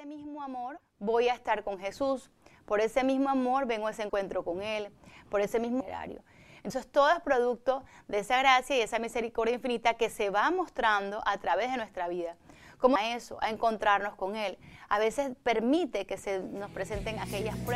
mismo amor voy a estar con Jesús. Por ese mismo amor vengo a ese encuentro con Él. Por ese mismo horario. Entonces todo es producto de esa gracia y esa misericordia infinita que se va mostrando a través de nuestra vida. Como a eso, a encontrarnos con Él. A veces permite que se nos presenten aquellas pruebas.